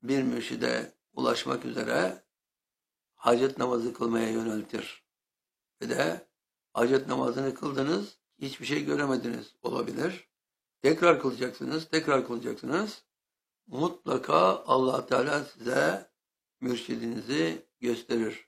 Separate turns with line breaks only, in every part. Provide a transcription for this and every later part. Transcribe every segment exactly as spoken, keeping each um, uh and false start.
bir mürşide ulaşmak üzere hacet namazı kılmaya yöneltir. Ve de hacet namazını kıldınız, hiçbir şey göremediniz olabilir. Tekrar kılacaksınız, tekrar kılacaksınız. Mutlaka Allah Teala size mürşidinizi gösterir.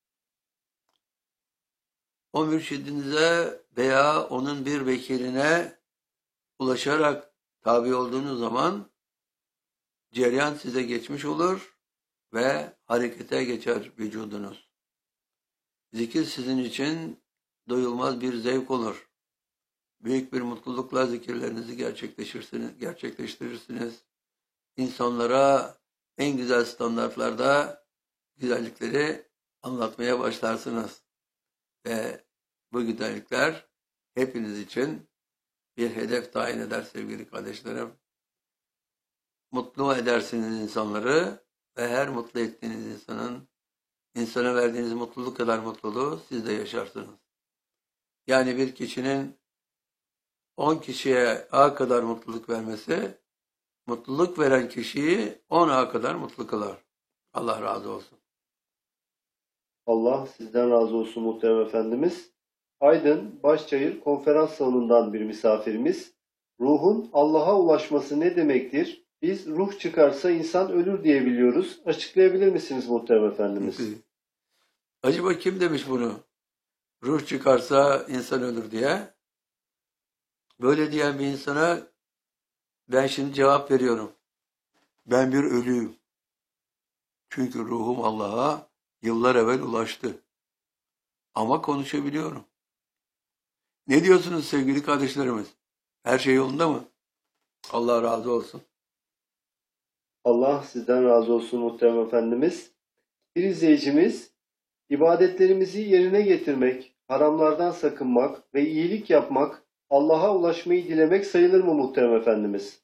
O mürşidinize veya onun bir vekiline ulaşarak tabi olduğunuz zaman cereyan size geçmiş olur ve harekete geçer vücudunuz. Zikir sizin için doyulmaz bir zevk olur. Büyük bir mutlulukla zikirlerinizi gerçekleştirirsiniz. gerçekleştirirsiniz. İnsanlara en güzel standartlarda güzellikleri anlatmaya başlarsınız. Ve bu güzellikler hepiniz için bir hedef tayin eder sevgili kardeşlerim. Mutlu edersiniz insanları ve her mutlu ettiğiniz insanın insana verdiğiniz mutluluk kadar mutluluğu siz de yaşarsınız. Yani bir kişinin on kişiye A kadar mutluluk vermesi, mutluluk veren kişiyi on A kadar mutlu kılar. Allah razı olsun.
Allah sizden razı olsun muhterem efendimiz. Aydın Başçayır konferans salonundan bir misafirimiz. Ruhun Allah'a ulaşması ne demektir? Biz ruh çıkarsa insan ölür diye biliyoruz. Açıklayabilir misiniz muhterem efendimiz?
Acaba kim demiş bunu? Ruh çıkarsa insan ölür diye. Böyle diyen bir insana ben şimdi cevap veriyorum. Ben bir ölüyüm. Çünkü ruhum Allah'a yıllar evvel ulaştı. Ama konuşabiliyorum. Ne diyorsunuz sevgili kardeşlerimiz? Her şey yolunda mı? Allah razı olsun.
Allah sizden razı olsun muhterem efendimiz. Bir izleyicimiz, ibadetlerimizi yerine getirmek, haramlardan sakınmak ve iyilik yapmak, Allah'a ulaşmayı dilemek sayılır mı muhterem efendimiz?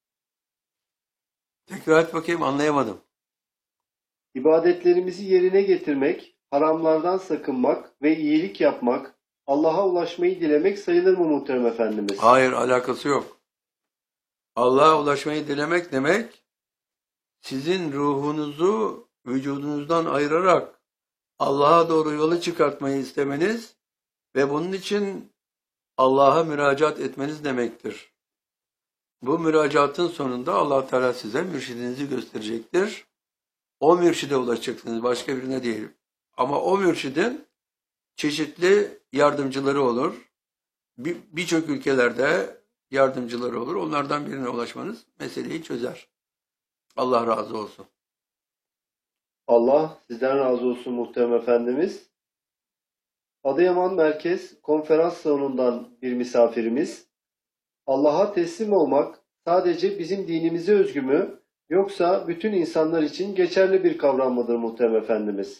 Tekrar et bakayım, anlayamadım.
İbadetlerimizi yerine getirmek, haramlardan sakınmak ve iyilik yapmak, Allah'a ulaşmayı dilemek sayılır mı muhterem efendimiz?
Hayır, alakası yok. Allah'a ulaşmayı dilemek demek, sizin ruhunuzu vücudunuzdan ayırarak Allah'a doğru yolu çıkartmayı istemeniz ve bunun için Allah'a müracaat etmeniz demektir. Bu müracaatın sonunda Allah Teala size mürşidinizi gösterecektir. O mürşide ulaşacaksınız, başka birine değil. Ama o mürşidin çeşitli yardımcıları olur. Bir- Birçok ülkelerde yardımcıları olur. Onlardan birine ulaşmanız meseleyi çözer. Allah razı olsun.
Allah sizden razı olsun muhterem efendimiz. Adıyaman Merkez Konferans Salonu'ndan bir misafirimiz. Allah'a teslim olmak sadece bizim dinimize özgü mü, yoksa bütün insanlar için geçerli bir kavram mıdır muhterem efendimiz?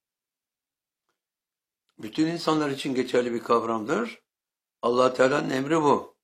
Bütün insanlar için geçerli bir kavramdır. Allah Teala'nın emri bu.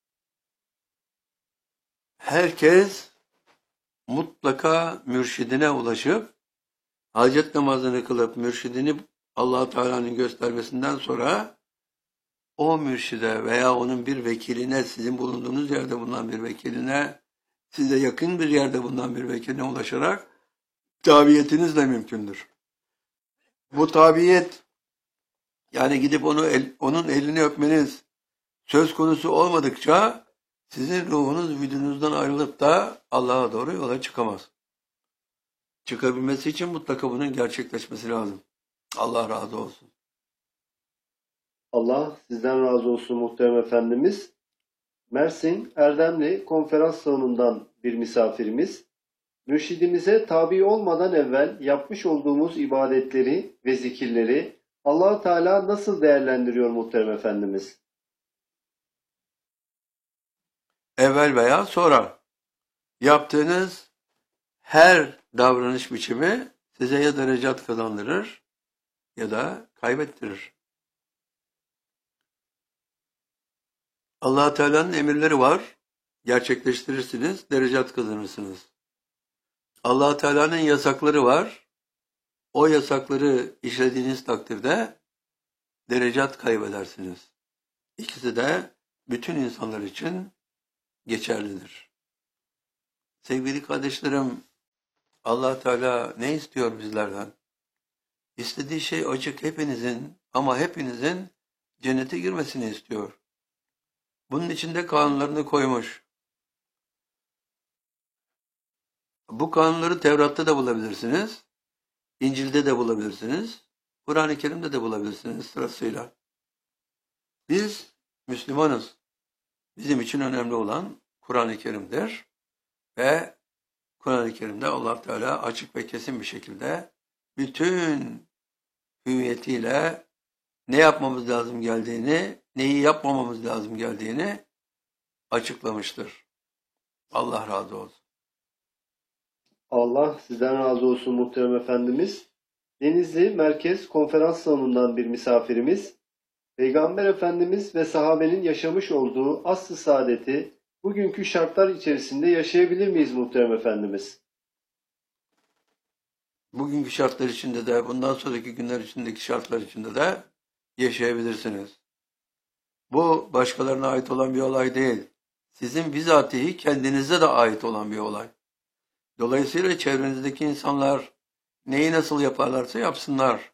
Herkes mutlaka mürşidine ulaşıp hacet namazını kılıp mürşidini Allah Teala'nın göstermesinden sonra o mürşide veya onun bir vekiline, sizin bulunduğunuz yerde bulunan bir vekiline, size yakın bir yerde bulunan bir vekiline ulaşarak tabiyetiniz de mümkündür. Bu tabiyet, yani gidip onu el, onun elini öpmeniz söz konusu olmadıkça sizin ruhunuz vücudunuzdan ayrılıp da Allah'a doğru yola çıkamaz. Çıkabilmesi için mutlaka bunun gerçekleşmesi lazım. Allah razı olsun.
Allah sizden razı olsun muhterem efendimiz. Mersin Erdemli Konferans Salonu'ndan bir misafirimiz. Mürşidimize tabi olmadan evvel yapmış olduğumuz ibadetleri ve zikirleri Allah Teala nasıl değerlendiriyor muhterem efendimiz?
Evvel veya sonra yaptığınız her davranış biçimi size ya derecat kazandırır ya da kaybettirir. Allah Teala'nın emirleri var. Gerçekleştirirsiniz, derecat kazanırsınız. Allah Teala'nın yasakları var. O yasakları işlediğiniz takdirde derecat kaybedersiniz. İkisi de bütün insanlar için geçerlidir. Sevgili kardeşlerim, Allah Teala ne istiyor bizlerden? İstediği şey açık, hepinizin ama hepinizin cennete girmesini istiyor. Bunun içinde kanunlarını koymuş. Bu kanunları Tevrat'ta da bulabilirsiniz, İncil'de de bulabilirsiniz, Kur'an-ı Kerim'de de bulabilirsiniz sırasıyla. Biz Müslümanız. Bizim için önemli olan Kur'an-ı Kerim'dir ve Kur'an-ı Kerim'de Allah Teala açık ve kesin bir şekilde bütün hüviyetiyle ne yapmamız lazım geldiğini, neyi yapmamamız lazım geldiğini açıklamıştır. Allah razı olsun.
Allah sizden razı olsun muhterem efendimiz. Denizli Merkez Konferans Salonu'ndan bir misafirimiz, Peygamber Efendimiz ve sahabenin yaşamış olduğu asr-ı saadeti bugünkü şartlar içerisinde yaşayabilir miyiz muhterem efendimiz?
Bugünkü şartlar içinde de, bundan sonraki günler içindeki şartlar içinde de yaşayabilirsiniz. Bu başkalarına ait olan bir olay değil. Sizin bizatihi kendinize de ait olan bir olay. Dolayısıyla çevrenizdeki insanlar neyi nasıl yaparlarsa yapsınlar.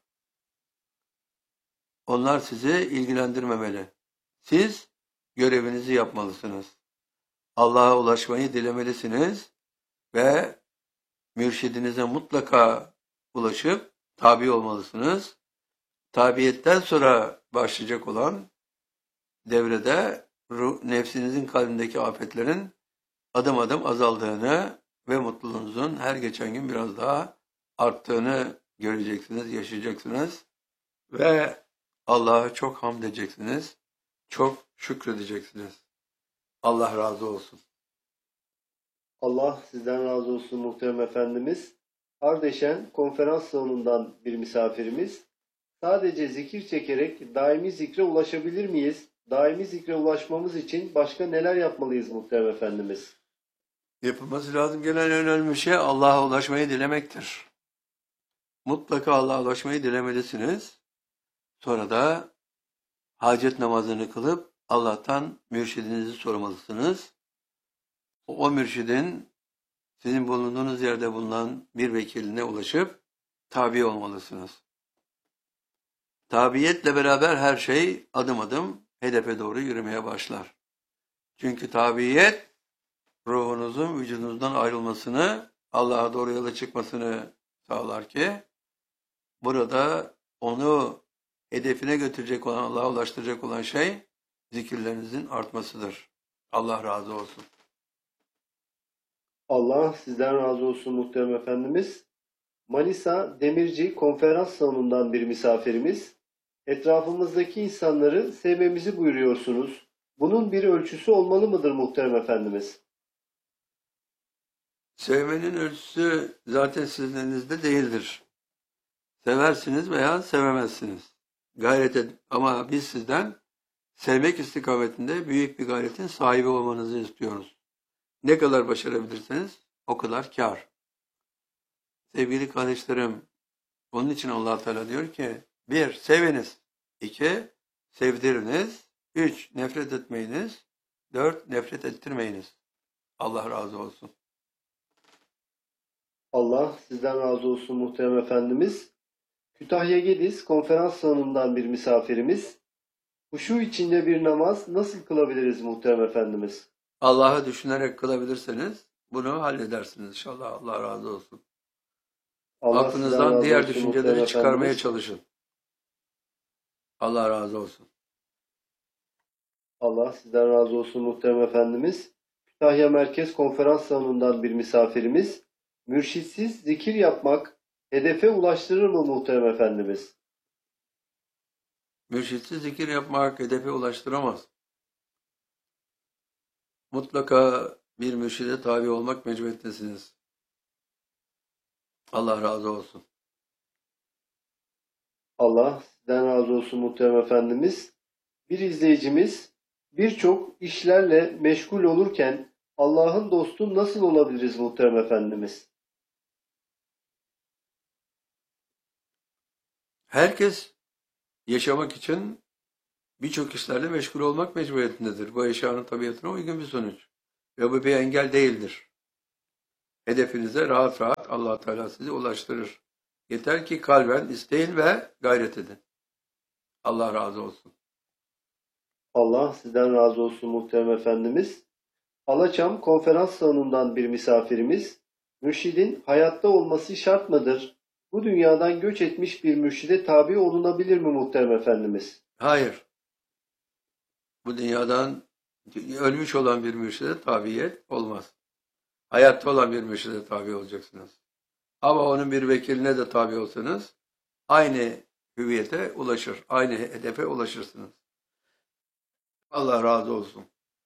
Onlar sizi ilgilendirmemeli. Siz görevinizi yapmalısınız. Allah'a ulaşmayı dilemelisiniz ve mürşidinize mutlaka ulaşıp tabi olmalısınız. Tabiyetten sonra başlayacak olan devrede ruh, nefsinizin kalbindeki afetlerin adım adım azaldığını ve mutluluğunuzun her geçen gün biraz daha arttığını göreceksiniz, yaşayacaksınız ve Allah'a çok hamd edeceksiniz, çok şükredeceksiniz. Allah razı olsun.
Allah sizden razı olsun muhterem efendimiz. Ardeşen Konferans Salonu'ndan bir misafirimiz. Sadece zikir çekerek daimi zikre ulaşabilir miyiz? Daimi zikre ulaşmamız için başka neler yapmalıyız muhterem efendimiz?
Yapılması lazım gelen en önemli şey Allah'a ulaşmayı dilemektir. Mutlaka Allah'a ulaşmayı dilemelisiniz. Sonra da hacet namazını kılıp Allah'tan mürşidinizi sormalısınız. O mürşidin sizin bulunduğunuz yerde bulunan bir vekiline ulaşıp tabi olmalısınız. Tabiyetle beraber her şey adım adım hedefe doğru yürümeye başlar. Çünkü tabiyet ruhunuzun vücudunuzdan ayrılmasını, Allah'a doğru yola çıkmasını sağlar ki burada onu hedefine götürecek olan, Allah'a ulaştıracak olan şey zikirlerinizin artmasıdır. Allah razı olsun.
Allah sizden razı olsun muhterem efendimiz. Manisa Demirci Konferans Salonu'ndan bir misafirimiz. Etrafımızdaki insanları sevmemizi buyuruyorsunuz. Bunun bir ölçüsü olmalı mıdır muhterem efendimiz?
Sevmenin ölçüsü zaten sizin elinizde değildir. Seversiniz veya sevemezsiniz. Gayret edin. Ama biz sizden sevmek istikametinde büyük bir gayretin sahibi olmanızı istiyoruz. Ne kadar başarabilirseniz o kadar kâr. Sevgili kardeşlerim, onun için Allah Teala diyor ki, bir, seviniz. İki, sevdiriniz. Üç, nefret etmeyiniz. Dört, nefret ettirmeyiniz. Allah razı olsun.
Allah sizden razı olsun muhterem efendimiz. Kütahya Gediz Konferans Salonu'ndan bir misafirimiz. Huşu içinde bir namaz nasıl kılabiliriz muhterem efendimiz?
Allah'ı düşünerek kılabilirseniz bunu halledersiniz inşallah. Allah razı olsun.
Allah
Aklınızdan diğer
olsun
düşünceleri
muhterem
çıkarmaya
efendimiz.
çalışın. Allah razı olsun.
Allah sizden razı olsun muhterem efendimiz. Kütahya Merkez Konferans Salonu'ndan bir misafirimiz. Mürşitsiz zikir yapmak hedefe ulaştırır mı muhterem efendimiz?
Mürşitsiz zikir yapmak hedefe ulaştıramaz. Mutlaka bir mürşide tabi olmak mecburiyetindesiniz. Allah razı olsun.
Allah sizden razı olsun muhterem efendimiz. Bir izleyicimiz birçok işlerle meşgul olurken Allah'ın dostu nasıl olabiliriz muhterem efendimiz?
Herkes yaşamak için birçok işlerle meşgul olmak mecburiyetindedir. Bu eşyanın tabiatına uygun bir sonuç. Ve bu bir engel değildir. Hedefinize rahat rahat Allah Teala sizi ulaştırır. Yeter ki kalben isteyin ve gayret edin. Allah razı olsun.
Allah sizden razı olsun muhterem efendimiz. Alaçam konferans salonundan bir misafirimiz, mürşidin hayatta olması şart mıdır? Bu dünyadan göç etmiş bir mürşide tabi olunabilir mi muhterem efendimiz?
Hayır. Bu dünyadan ölmüş olan bir mürşide tabiyet olmaz. Hayatta olan bir mürşide tabi olacaksınız. Ama onun bir vekiline de tabi olsanız aynı hüviyete ulaşır, aynı hedefe ulaşırsınız. Allah razı olsun.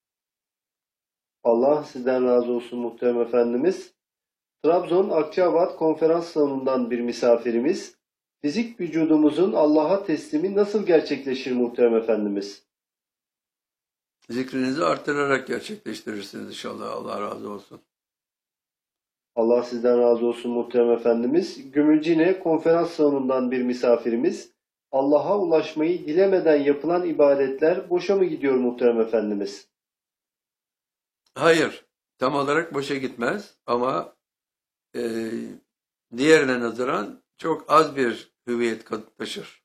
Allah sizden razı olsun muhterem efendimiz. Trabzon Akçaabat konferans salonundan bir misafirimiz, fizik vücudumuzun Allah'a teslimi nasıl gerçekleşir muhterem efendimiz?
Zikrinizi arttırarak gerçekleştirirsiniz inşallah. Allah razı olsun.
Allah sizden razı olsun muhterem efendimiz. Gümülcine konferans salonundan bir misafirimiz, Allah'a ulaşmayı dilemeden yapılan ibadetler boşa mı gidiyor muhterem efendimiz?
Hayır, tam olarak boşa gitmez ama e, diğerine nazaran çok az bir hüviyet taşır.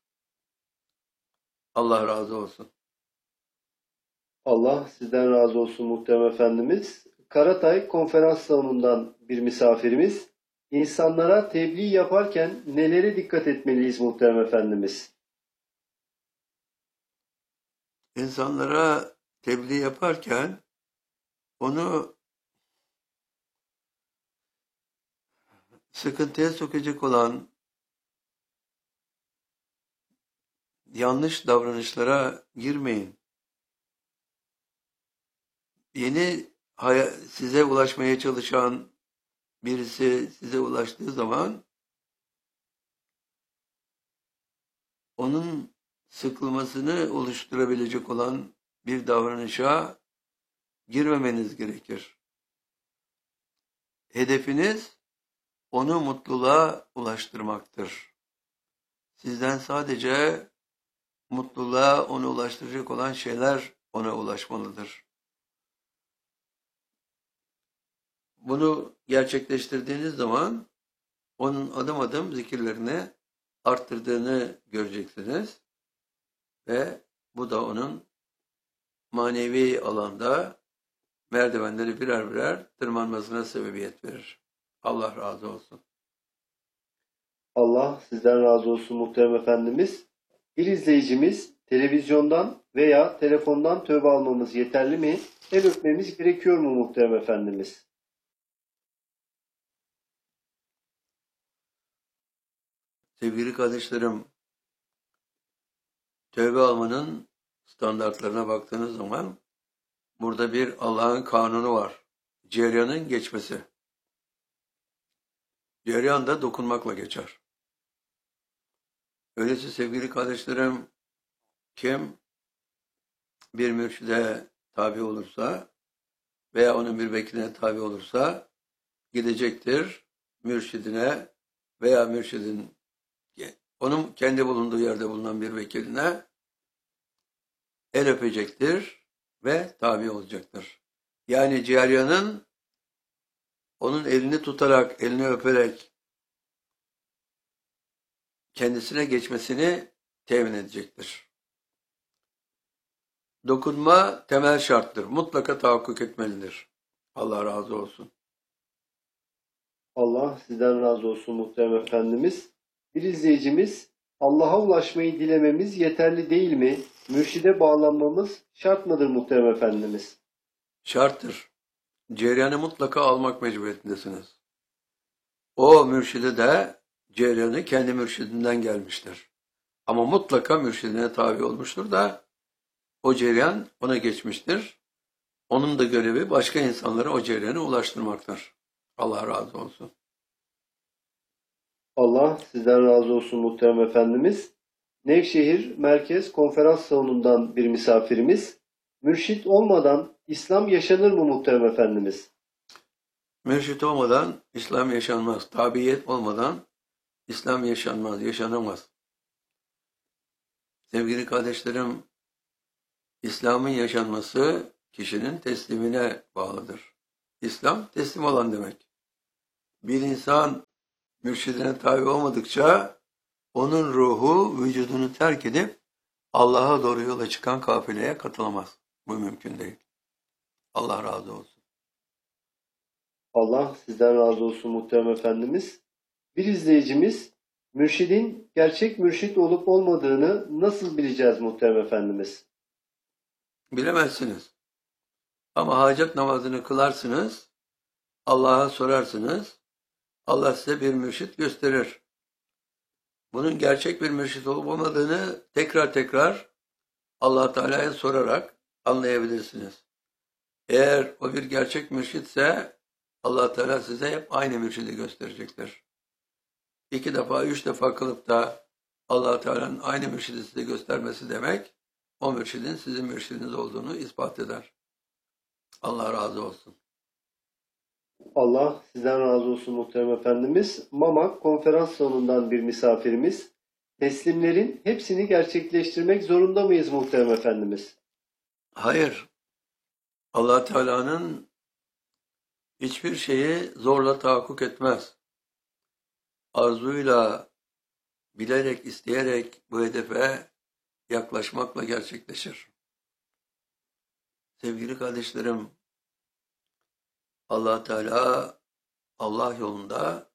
Allah razı olsun.
Allah sizden razı olsun muhterem efendimiz. Karatay konferans salonundan bir misafirimiz, insanlara tebliğ yaparken nelere dikkat etmeliyiz muhterem efendimiz?
İnsanlara tebliğ yaparken onu sıkıntıya sokacak olan yanlış davranışlara girmeyin. Yeni size ulaşmaya çalışan birisi size ulaştığı zaman onun sıkılmasını oluşturabilecek olan bir davranışa girmemeniz gerekir. Hedefiniz onu mutluluğa ulaştırmaktır. Sizden sadece mutluluğa onu ulaştıracak olan şeyler ona ulaşmalıdır. Bunu gerçekleştirdiğiniz zaman onun adım adım zikirlerini arttırdığını göreceksiniz ve bu da onun manevi alanda merdivenleri birer birer tırmanmasına sebebiyet verir. Allah razı olsun.
Allah sizden razı olsun muhterem efendimiz. Bir izleyicimiz televizyondan veya telefondan tövbe almamız yeterli mi? El öpmemiz gerekiyor mu muhterem efendimiz?
Sevgili kardeşlerim, tövbe almanın standartlarına baktığınız zaman burada bir Allah'ın kanunu var. Cereyanın geçmesi. Cereyan da dokunmakla geçer. Öyleyse sevgili kardeşlerim, kim bir mürşide tabi olursa veya onun bir vekiline tabi olursa gidecektir mürşidine veya mürşidin onun kendi bulunduğu yerde bulunan bir vekiline el öpecektir ve tabi olacaktır. Yani Cereyanın onun elini tutarak, elini öperek kendisine geçmesini temin edecektir. Dokunma temel şarttır. Mutlaka tahakkuk etmelidir. Allah razı olsun.
Allah sizden razı olsun muhterem efendimiz. Bir izleyicimiz, Allah'a ulaşmayı dilememiz yeterli değil mi? Mürşide bağlanmamız şart mıdır muhterem efendimiz?
Şarttır. Cereyanı mutlaka almak mecburiyetindesiniz. O mürşide de cereyanı kendi mürşidinden gelmiştir. Ama mutlaka mürşidine tabi olmuştur da o cereyan ona geçmiştir. Onun da görevi başka insanlara o cereyanı ulaştırmaktır. Allah razı olsun.
Allah sizden razı olsun muhterem efendimiz. Nevşehir Merkez Konferans Salonu'ndan bir misafirimiz. Mürşit olmadan İslam yaşanır mı muhterem efendimiz?
Mürşit olmadan İslam yaşanmaz. Tabiyet olmadan İslam yaşanmaz, yaşanamaz. Sevgili kardeşlerim, İslam'ın yaşanması kişinin teslimine bağlıdır. İslam teslim olan demek. Bir insan mürşidine tabi olmadıkça onun ruhu vücudunu terk edip Allah'a doğru yola çıkan kafileye katılamaz. Bu mümkün değil. Allah razı olsun.
Allah sizden razı olsun muhterem efendimiz. Bir izleyicimiz, mürşidin gerçek mürşit olup olmadığını nasıl bileceğiz muhterem efendimiz?
Bilemezsiniz. Ama hacet namazını kılarsınız, Allah'a sorarsınız, Allah size bir mürşit gösterir. Bunun gerçek bir mürşit olup olmadığını tekrar tekrar Allah Teala'ya sorarak anlayabilirsiniz. Eğer o bir gerçek mürşitse Allah Teala size hep aynı mürşidi gösterecektir. İki defa, üç defa kılıp da Allah Teala'nın aynı mürşidi size göstermesi demek, o mürşidin sizin mürşidiniz olduğunu ispat eder. Allah razı olsun.
Allah sizden razı olsun muhterem efendimiz. Mamak konferans salonundan bir misafirimiz. Teslimlerin hepsini gerçekleştirmek zorunda mıyız muhterem efendimiz?
Hayır. Allah Teala'nın hiçbir şeyi zorla tahakkuk etmez. Arzuyla, bilerek, isteyerek bu hedefe yaklaşmakla gerçekleşir. Sevgili kardeşlerim, Allah Teala Allah yolunda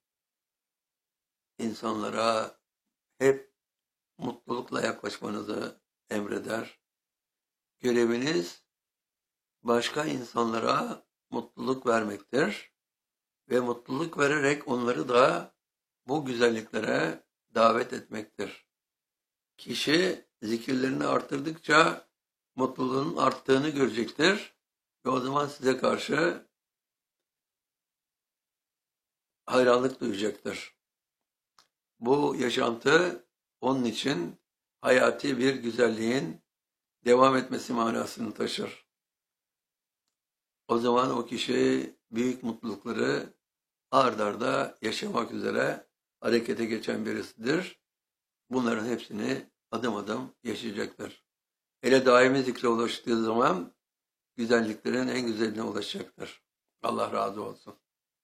insanlara hep mutlulukla yaklaşmanızı emreder. Göreviniz başka insanlara mutluluk vermektir ve mutluluk vererek onları da bu güzelliklere davet etmektir. Kişi zikirlerini arttırdıkça mutluluğun arttığını görecektir ve o zaman size karşı hayranlık duyacaktır. Bu yaşantı onun için hayati bir güzelliğin devam etmesi manasını taşır. O zaman o kişi büyük mutlulukları ard arda yaşamak üzere harekete geçen birisidir. Bunların hepsini adım adım yaşayacaktır. Hele daimi zikre ulaştığı zaman güzelliklerin en güzeline ulaşacaktır. Allah razı olsun.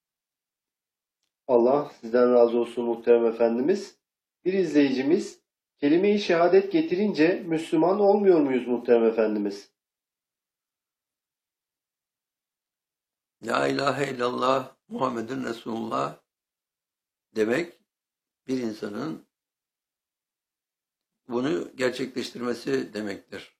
Allah sizden razı olsun muhterem efendimiz. Bir izleyicimiz, kelime-i şehadet getirince Müslüman olmuyor muyuz muhterem efendimiz?
La ilahe illallah Muhammedun Resulullah demek bir insanın bunu gerçekleştirmesi demektir.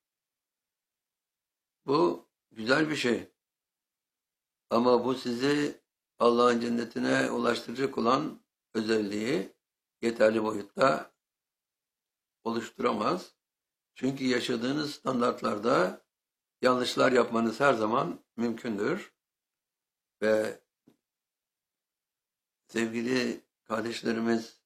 Bu güzel bir şey. Ama bu sizi Allah'ın cennetine ulaştıracak olan özelliği yeterli boyutta oluşturamaz. Çünkü yaşadığınız standartlarda yanlışlar yapmanız her zaman mümkündür. Ve sevgili kardeşlerimiz,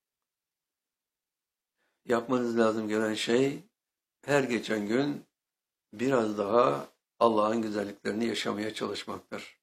yapmanız lazım gelen şey her geçen gün biraz daha Allah'ın güzelliklerini yaşamaya çalışmaktır.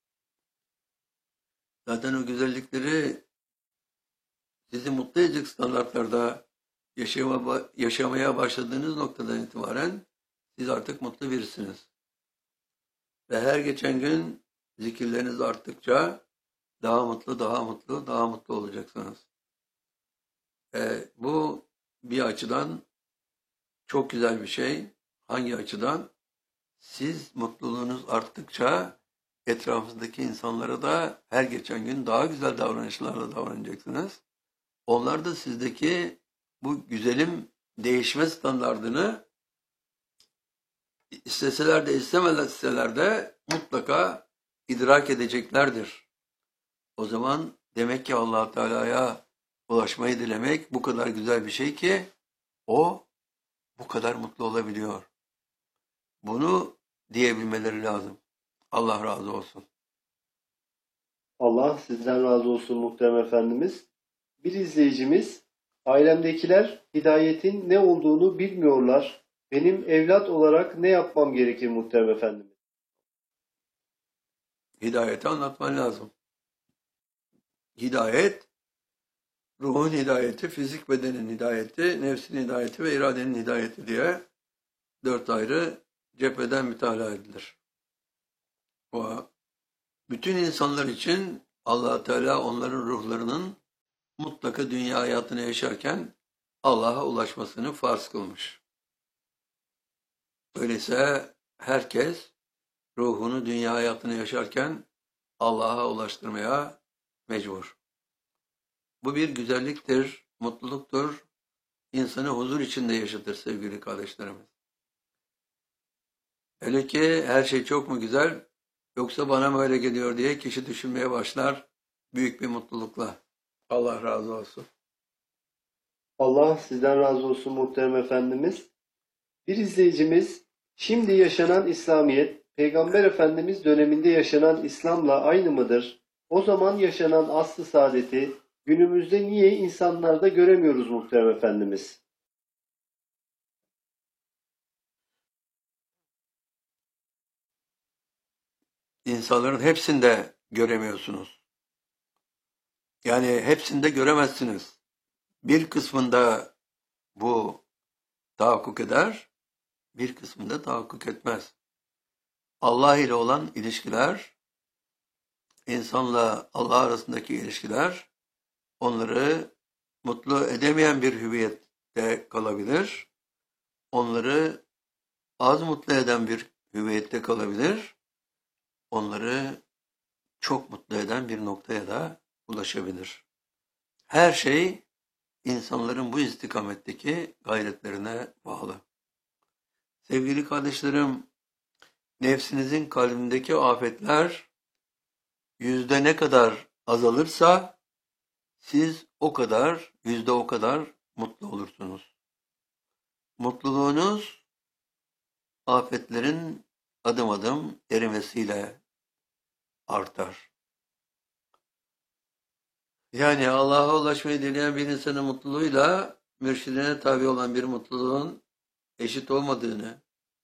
Zaten o güzellikleri sizi mutlu edecek standartlarda yaşama, yaşamaya başladığınız noktadan itibaren siz artık mutlu birisiniz. Ve her geçen gün zikirleriniz arttıkça daha mutlu, daha mutlu, daha mutlu olacaksınız. E, bu bir açıdan çok güzel bir şey. Hangi açıdan? Siz mutluluğunuz arttıkça etrafınızdaki insanlara da her geçen gün daha güzel davranışlarla davranacaksınız. Onlar da sizdeki bu güzelim değişme standardını isteseler de istemeseler de mutlaka idrak edeceklerdir. O zaman demek ki Allah Teala'ya ulaşmayı dilemek bu kadar güzel bir şey ki o bu kadar mutlu olabiliyor. Bunu diyebilmeleri lazım. Allah razı olsun.
Allah sizden razı olsun muhterem efendimiz. Bir izleyicimiz, ailemdekiler hidayetin ne olduğunu bilmiyorlar. Benim evlat olarak ne yapmam gerekir muhterem efendimiz?
Hidayeti anlatman lazım. Hidayet, ruhun hidayeti, fizik bedenin hidayeti, nefsin hidayeti ve iradenin hidayeti diye dört ayrı cepheden mütalaa edilir. O, bütün insanlar için Allah Teala onların ruhlarının mutlaka dünya hayatını yaşarken Allah'a ulaşmasını farz kılmış. Öyleyse herkes ruhunu dünya hayatını yaşarken Allah'a ulaştırmaya mecbur. Bu bir güzelliktir, mutluluktur, insanı huzur içinde yaşatır sevgili kardeşlerimiz. Hele ki her şey çok mu güzel, yoksa bana mı öyle geliyor diye kişi düşünmeye başlar büyük bir mutlulukla. Allah razı olsun.
Allah sizden razı olsun muhterem efendimiz. Bir izleyicimiz, şimdi yaşanan İslamiyet, Peygamber Efendimiz döneminde yaşanan İslam'la aynı mıdır? O zaman yaşanan asr-ı saadeti günümüzde niye insanlarda göremiyoruz muhterem efendimiz?
İnsanların hepsinde göremiyorsunuz. Yani hepsinde göremezsiniz. Bir kısmında bu tahakkuk eder, bir kısmında tahakkuk etmez. Allah ile olan ilişkiler, insanla Allah arasındaki ilişkiler, onları mutlu edemeyen bir hüviyette kalabilir. Onları az mutlu eden bir hüviyette kalabilir. Onları çok mutlu eden bir noktaya da ulaşabilir. Her şey insanların bu istikametteki gayretlerine bağlı. Sevgili kardeşlerim, nefsinizin kalbindeki afetler yüzde ne kadar azalırsa siz o kadar, yüzde o kadar mutlu olursunuz. Mutluluğunuz afetlerin adım adım erimesiyle artar. Yani Allah'a ulaşmayı dileyen bir insanın mutluluğuyla mürşidine tabi olan bir mutluluğun eşit olmadığını,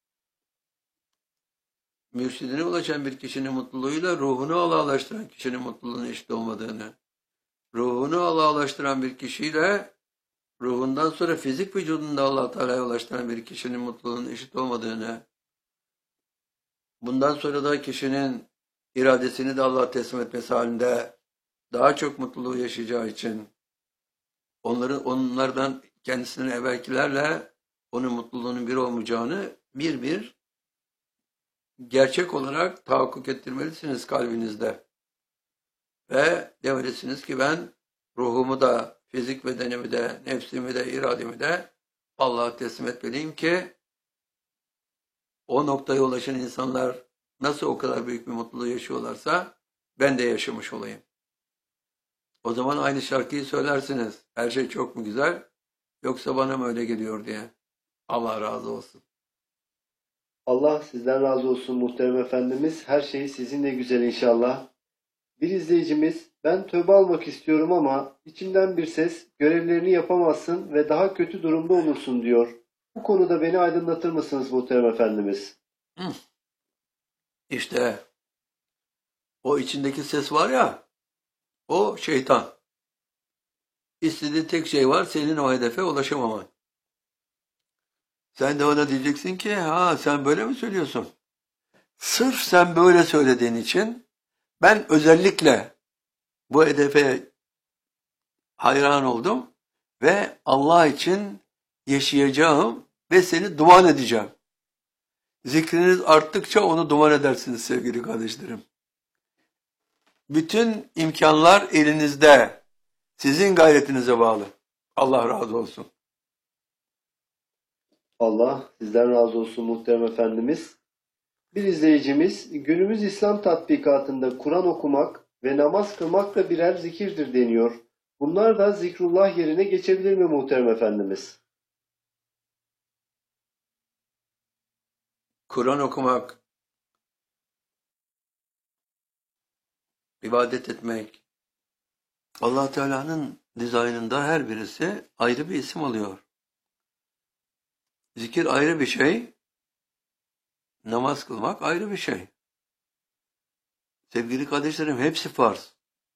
mürşidine ulaşan bir kişinin mutluluğuyla ruhunu Allah'a ulaştıran kişinin mutluluğunun eşit olmadığını, ruhunu Allah'a ulaştıran bir kişiyle ruhundan sonra fizik vücudunda Allah Teala'ya ulaştıran bir kişinin mutluluğunun eşit olmadığını, bundan sonra da kişinin iradesini de Allah'a teslim etmesi halinde daha çok mutluluğu yaşayacağı için onları, onlardan kendisinin evvelkilerle onun mutluluğunun bir olmayacağını bir bir gerçek olarak tahakkuk ettirmelisiniz kalbinizde. Ve demelisiniz ki ben ruhumu da, fizik bedenimi de, nefsimi de, irademi de Allah'a teslim etmeliyim ki o noktaya ulaşan insanlar nasıl o kadar büyük bir mutluluğu yaşıyorlarsa ben de yaşamış olayım. O zaman aynı şarkıyı söylersiniz. Her şey çok mu güzel, yoksa bana mı öyle geliyor diye. Allah razı olsun.
Allah sizden razı olsun muhterem efendimiz. Her şey sizinle güzel inşallah. Bir izleyicimiz, ben tövbe almak istiyorum ama içimden bir ses görevlerini yapamazsın ve daha kötü durumda olursun diyor. Bu konuda beni aydınlatır mısınız muhterem efendimiz?
Hı. İşte o içindeki ses var ya, o şeytan. İstediği tek şey var, senin o hedefe ulaşamaman. Sen de ona diyeceksin ki, ha sen böyle mi söylüyorsun? Sırf sen böyle söylediğin için ben özellikle bu hedefe hayran oldum ve Allah için yaşayacağım ve seni duman edeceğim. Zikriniz arttıkça onu duman edersiniz sevgili kardeşlerim. Bütün imkanlar elinizde. Sizin gayretinize bağlı. Allah razı olsun.
Allah sizden razı olsun muhterem efendimiz. Bir izleyicimiz, günümüz İslam tatbikatında Kur'an okumak ve namaz kılmak da birer zikirdir deniyor. Bunlar da zikrullah yerine geçebilir mi muhterem efendimiz?
Kur'an okumak, ibadet etmek, Allah Teala'nın dizaynında her birisi ayrı bir isim alıyor. Zikir ayrı bir şey, namaz kılmak ayrı bir şey. Sevgili kardeşlerim, hepsi farz.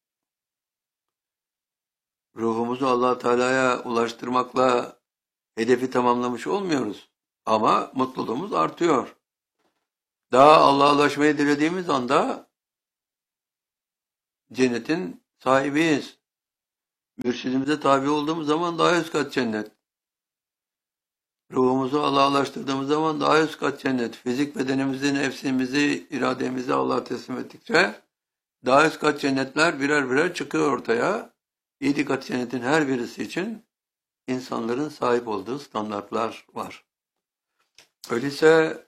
Ruhumuzu Allah Teala'ya ulaştırmakla hedefi tamamlamış olmuyoruz. Ama mutluluğumuz artıyor. Daha Allah'a ulaşmayı dilediğimiz anda cennetin sahibiyiz. Mürşidimize tabi olduğumuz zaman daha üst kat cennet. Ruhumuzu Allah'laştırdığımız zaman daha üst kat cennet. Fizik bedenimizi, nefsimizi, irademizi Allah'a teslim ettikçe daha üst kat cennetler birer birer çıkıyor ortaya. Yedi kat cennetin her birisi için insanların sahip olduğu standartlar var. Öyleyse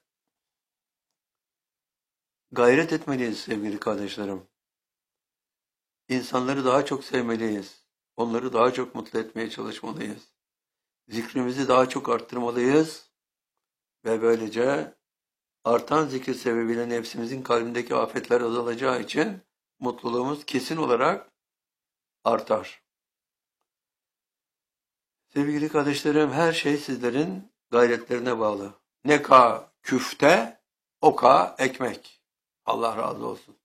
gayret etmeliyiz sevgili kardeşlerim. İnsanları daha çok sevmeliyiz. Onları daha çok mutlu etmeye çalışmalıyız. Zikrimizi daha çok arttırmalıyız ve böylece artan zikir sebebiyle nefsimizin kalbindeki afetler azalacağı için mutluluğumuz kesin olarak artar. Sevgili kardeşlerim, her şey sizlerin gayretlerine bağlı. Ne ka küfte, o ka ekmek. Allah razı olsun.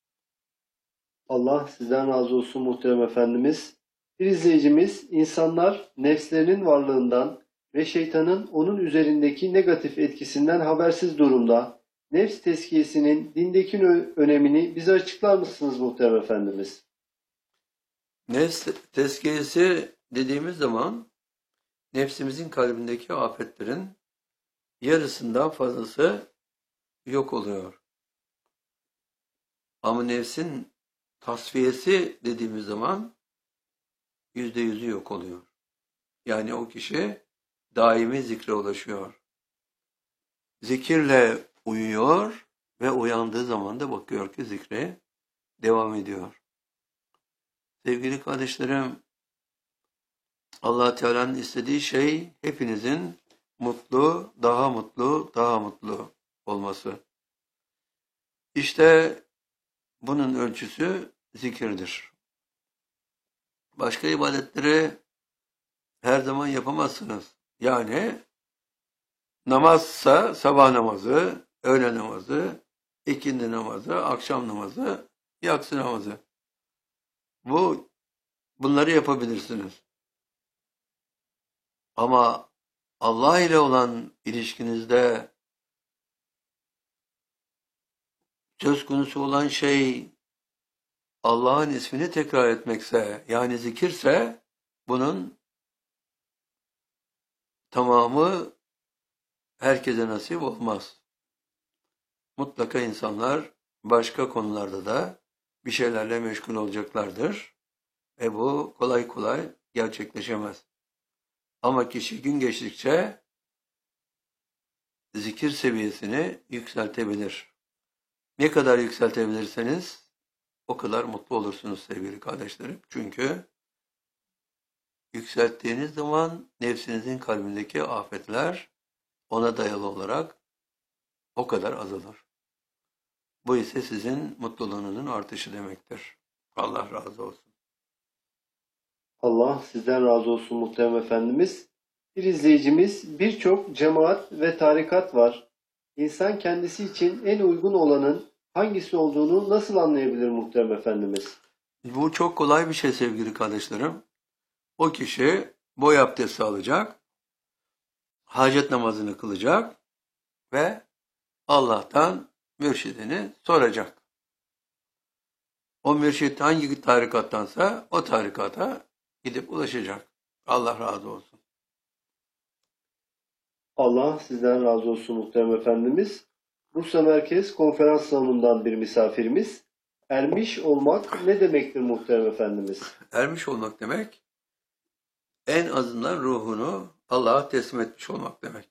Allah sizden razı olsun muhterem Efendimiz. Bir izleyicimiz, insanlar nefslerinin varlığından ve şeytanın onun üzerindeki negatif etkisinden habersiz durumda. Nefs tezkiyesinin dindeki önemini bize açıklar mısınız muhterem Efendimiz?
Nefs tezkiyesi dediğimiz zaman nefsimizin kalbindeki afetlerin yarısından fazlası yok oluyor. Ama nefsin tasfiyesi dediğimiz zaman yüzde yüzü yok oluyor. Yani o kişi daimi zikre ulaşıyor. Zikirle uyuyor ve uyandığı zaman da bakıyor ki zikre devam ediyor. Sevgili kardeşlerim, Allah Teala'nın istediği şey hepinizin mutlu, daha mutlu, daha mutlu olması. İşte bunun ölçüsü zikirdir. Başka ibadetleri her zaman yapamazsınız. Yani namazsa sabah namazı, öğle namazı, ikindi namazı, akşam namazı, yatsı namazı. Bu bunları yapabilirsiniz. Ama Allah ile olan ilişkinizde söz konusu olan şey Allah'ın ismini tekrar etmekse, yani zikirse, bunun tamamı herkese nasip olmaz. Mutlaka insanlar başka konularda da bir şeylerle meşgul olacaklardır ve bu kolay kolay gerçekleşemez. Ama kişi gün geçtikçe zikir seviyesini yükseltebilir. Ne kadar yükseltebilirseniz o kadar mutlu olursunuz sevgili kardeşlerim. Çünkü yükselttiğiniz zaman nefsinizin kalbindeki afetler ona dayalı olarak o kadar azalır. Bu ise sizin mutluluğunuzun artışı demektir. Allah razı olsun.
Allah sizden razı olsun muhterem Efendimiz. Bir izleyicimiz, birçok cemaat ve tarikat var. İnsan kendisi için en uygun olanın hangisi olduğunu nasıl anlayabilir muhterem Efendimiz?
Bu çok kolay bir şey sevgili kardeşlerim. O kişi boy abdesti alacak, hacet namazını kılacak ve Allah'tan mürşidini soracak. O mürşid hangi tarikattansa o tarikata gidip ulaşacak. Allah razı olsun.
Allah sizden razı olsun muhterem Efendimiz. Bursa Merkez Konferans Salonu'ndan bir misafirimiz. Ermiş olmak ne demektir muhterem Efendimiz?
Ermiş olmak demek, en azından ruhunu Allah'a teslim etmiş olmak demek.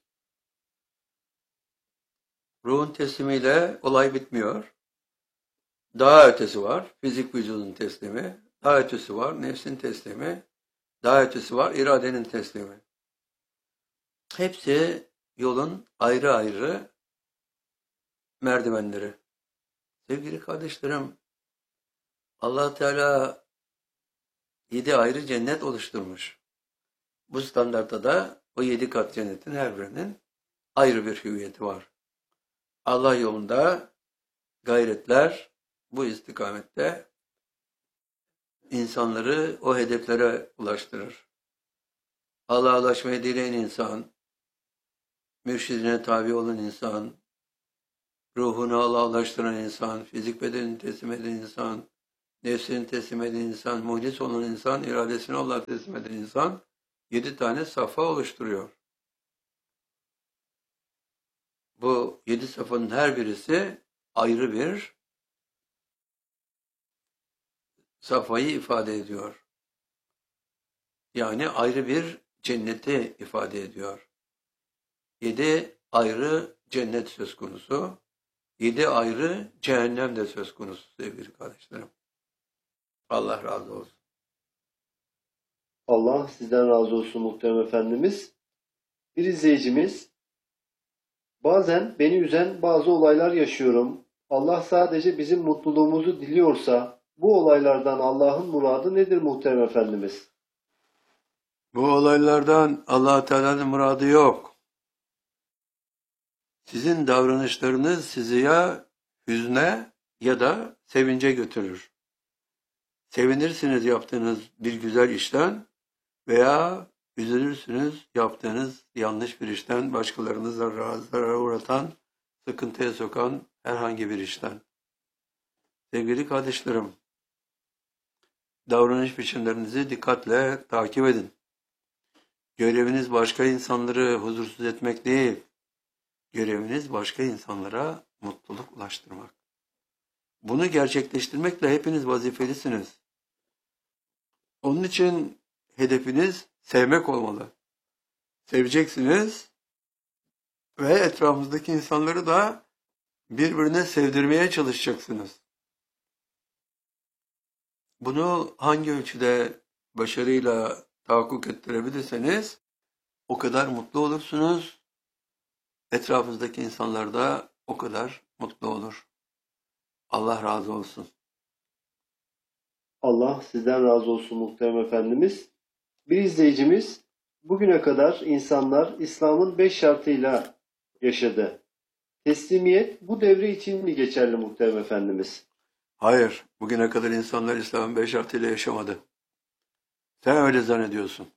Ruhun teslimiyle olay bitmiyor. Daha ötesi var. Fizik vücudun teslimi. Daha ötesi var. Nefsin teslimi. Daha ötesi var. İradenin teslimi. Hepsi yolun ayrı ayrı merdivenleri. Sevgili kardeşlerim, Allah Teala yedi ayrı cennet oluşturmuş. Bu standartta da o yedi kat cennetin her birinin ayrı bir hüviyeti var. Allah yolunda gayretler bu istikamette insanları o hedeflere ulaştırır. Allah'a ulaşmayı dileyen insan, mürşidine tabi olan insan, ruhunu Allah'a ulaştıran insan, fizik bedenini teslim eden insan, nefsini teslim eden insan, muhlis olan insan, iradesini Allah'a teslim eden insan yedi tane safa oluşturuyor. Bu yedi safanın her birisi ayrı bir safayı ifade ediyor. Yani ayrı bir cenneti ifade ediyor. Yedi ayrı cennet söz konusu. Yedi ayrı cehennem de söz konusu sevgili kardeşlerim. Allah razı olsun.
Allah sizden razı olsun muhterem efendimiz. Bir izleyicimiz, bazen beni üzen bazı olaylar yaşıyorum. Allah sadece bizim mutluluğumuzu diliyorsa bu olaylardan Allah'ın muradı nedir muhterem efendimiz?
Bu olaylardan Allah Teala'nın muradı yok. Sizin davranışlarınız sizi ya hüzne ya da sevince götürür. Sevinirsiniz yaptığınız bir güzel işten veya üzülürsünüz yaptığınız yanlış bir işten, başkalarını zarara, zarara uğratan, sıkıntıya sokan herhangi bir işten. Sevgili kardeşlerim, davranış biçimlerinizi dikkatle takip edin. Göreviniz başka insanları huzursuz etmek değil, göreviniz başka insanlara mutluluk ulaştırmak. Bunu gerçekleştirmekle hepiniz vazifelisiniz. Onun için hedefiniz sevmek olmalı. Seveceksiniz ve etrafınızdaki insanları da birbirine sevdirmeye çalışacaksınız. Bunu hangi ölçüde başarıyla tahakkuk ettirebilirseniz o kadar mutlu olursunuz. Etrafınızdaki insanlar da o kadar mutlu olur. Allah razı olsun.
Allah sizden razı olsun muhterem efendimiz. Bir izleyicimiz, bugüne kadar insanlar İslam'ın beş şartıyla yaşadı. Teslimiyet bu devre için mi geçerli muhterem efendimiz?
Hayır, bugüne kadar insanlar İslam'ın beş şartıyla yaşamadı. Sen öyle zannediyorsun.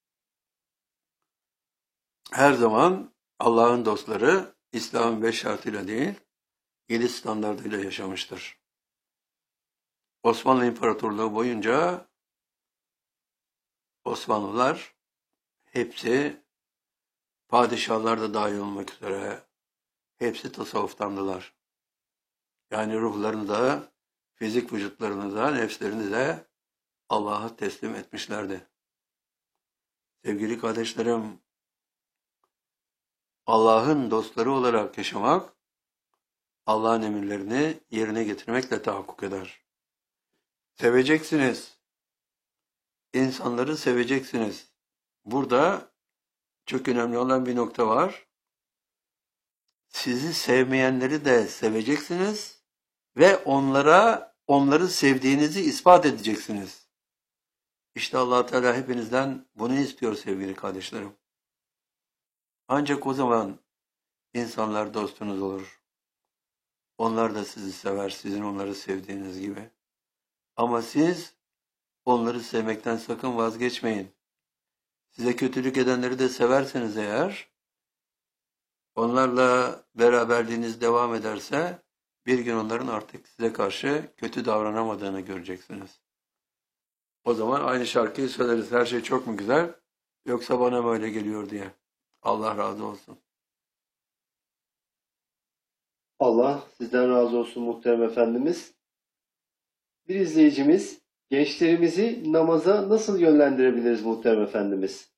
Her zaman Allah'ın dostları İslam'ın beş şartıyla değil, yedi standardıyla yaşamıştır. Osmanlı İmparatorluğu boyunca Osmanlılar hepsi, padişahlar da dahil olmak üzere, hepsi tasavvuftandılar. Yani ruhlarını da, fizik vücutlarını da, nefslerini de Allah'a teslim etmişlerdi. Sevgili kardeşlerim, Allah'ın dostları olarak yaşamak, Allah'ın emirlerini yerine getirmekle tahakkuk eder. Seveceksiniz. İnsanları seveceksiniz. Burada çok önemli olan bir nokta var. Sizi sevmeyenleri de seveceksiniz ve onlara onları sevdiğinizi ispat edeceksiniz. İşte Allah Teala hepinizden bunu istiyor sevgili kardeşlerim. Ancak o zaman insanlar dostunuz olur. Onlar da sizi sever, sizin onları sevdiğiniz gibi. Ama siz onları sevmekten sakın vazgeçmeyin. Size kötülük edenleri de severseniz eğer, onlarla beraberliğiniz devam ederse, bir gün onların artık size karşı kötü davranamadığını göreceksiniz. O zaman aynı şarkıyı söyleriz. Her şey çok mu güzel, yoksa bana mı öyle geliyor diye. Allah razı olsun.
Allah sizden razı olsun muhterem efendimiz. Bir izleyicimiz, gençlerimizi namaza nasıl yönlendirebiliriz muhterem efendimiz?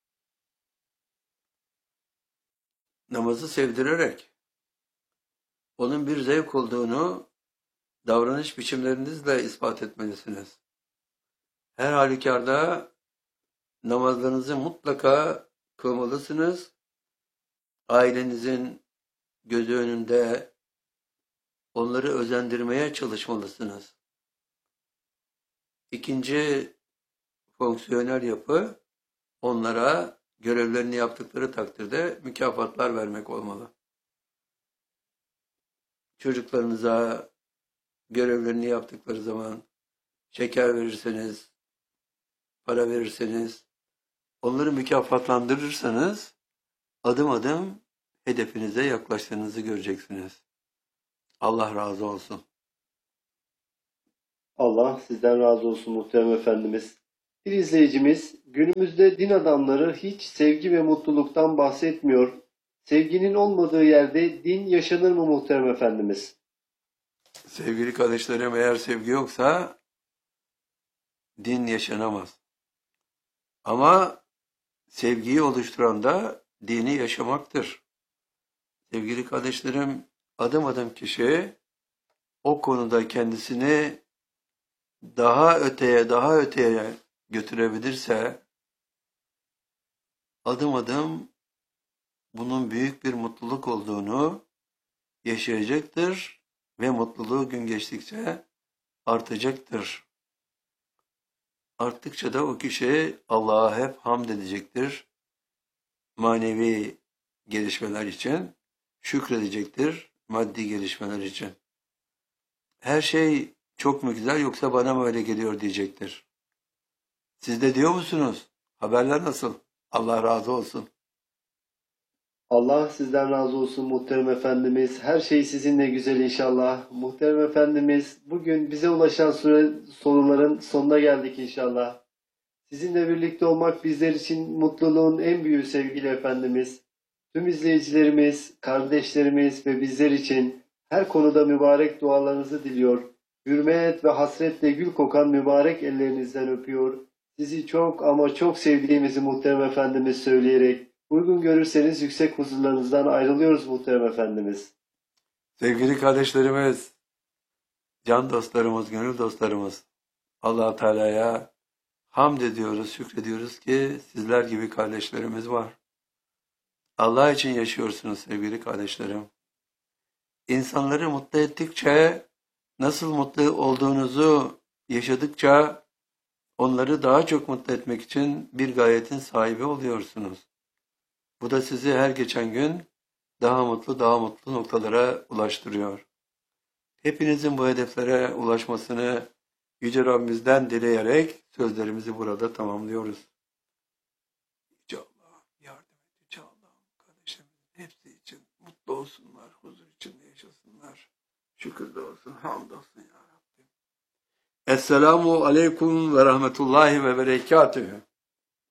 Namazı sevdirerek, onun bir zevk olduğunu davranış biçimlerinizle ispat etmelisiniz. Her halükarda namazlarınızı mutlaka kılmalısınız. Ailenizin gözü önünde onları özendirmeye çalışmalısınız. İkinci fonksiyonel yapı, onlara görevlerini yaptıkları takdirde mükafatlar vermek olmalı. Çocuklarınıza görevlerini yaptıkları zaman şeker verirseniz, para verirseniz, onları mükafatlandırırsanız adım adım hedefinize yaklaştığınızı göreceksiniz. Allah razı olsun.
Allah sizden razı olsun muhterem efendimiz. Bir izleyicimiz, günümüzde din adamları hiç sevgi ve mutluluktan bahsetmiyor. Sevginin olmadığı yerde din yaşanır mı muhterem efendimiz?
Sevgili kardeşlerim, eğer sevgi yoksa din yaşanamaz. Ama sevgiyi oluşturan da dini yaşamaktır. Sevgili kardeşlerim, adım adım kişi o konuda kendisini daha öteye, daha öteye götürebilirse, adım adım bunun büyük bir mutluluk olduğunu yaşayacaktır ve mutluluğu gün geçtikçe artacaktır. Arttıkça da o kişi Allah'a hep hamd edecektir. Manevi gelişmeler için şükredecektir, maddi gelişmeler için. Her şey çok mu güzel yoksa bana mı öyle geliyor diyecektir. Siz de diyor musunuz? Haberler nasıl? Allah razı olsun.
Allah sizden razı olsun muhterem efendimiz. Her şey sizinle güzel inşallah. Muhterem efendimiz, bugün bize ulaşan süre, soruların sonuna geldik inşallah. Sizinle birlikte olmak bizler için mutluluğun en büyüğü sevgili efendimiz. Tüm izleyicilerimiz, kardeşlerimiz ve bizler için her konuda mübarek dualarınızı diliyor. Hürmet ve hasretle gül kokan mübarek ellerinizden öpüyor. Sizi çok ama çok sevdiğimizi muhterem efendimiz söyleyerek uygun görürseniz yüksek huzurlarınızdan ayrılıyoruz muhterem efendimiz.
Sevgili kardeşlerimiz, can dostlarımız, gönül dostlarımız, Allah Teala'ya hamd ediyoruz, şükrediyoruz ki sizler gibi kardeşlerimiz var. Allah için yaşıyorsunuz sevgili kardeşlerim. İnsanları mutlu ettikçe, nasıl mutlu olduğunuzu yaşadıkça onları daha çok mutlu etmek için bir gayetin sahibi oluyorsunuz. Bu da sizi her geçen gün daha mutlu, daha mutlu noktalara ulaştırıyor. Hepinizin bu hedeflere ulaşmasını Yüce Rabbimizden dileyerek sözlerimizi burada tamamlıyoruz. Yüce Allah yardım et, Yüce Allah'ım kardeşlerimizin hepsi için mutlu olsunlar, huzur içinde yaşasınlar. Şükür de olsun, hamd olsun ya Rabbim. Esselamu aleyküm ve rahmetullahi ve berekatühü.